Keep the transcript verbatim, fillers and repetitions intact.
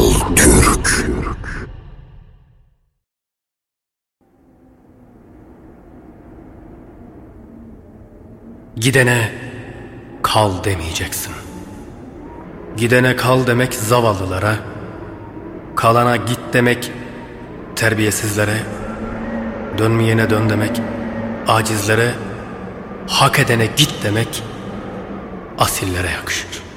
Kral Türk. Gidene kal demeyeceksin. Gidene kal demek zavallılara, kalana git demek terbiyesizlere, dönmeyene dön demek acizlere, hak edene git demek asillere yakışır.